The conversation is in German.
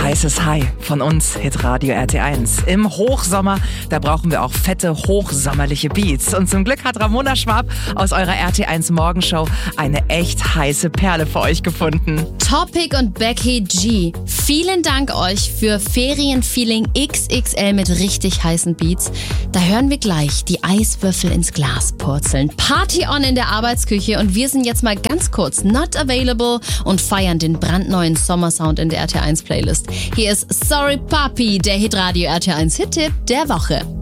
heißes Hi von uns, Hitradio RT1. Im Hochsommer, da brauchen wir auch fette, hochsommerliche Beats. Und zum Glück hat Ramona Schwab aus eurer RT1 Morgenshow eine echt heiße Perle für euch gefunden. Topic und Becky G. Vielen Dank euch für Ferienfeeling XXL mit richtig heißen Beats. Da hören wir gleich die Eiswürfel ins Glas purzeln. Party on in der Arbeitsküche und wir sind jetzt mal ganz kurz not available und feiern den brandneuen Sommersound in der RT1 Playlist. Hier ist Sorry Papi, der Hitradio RT1 Hit-Tipp der Woche.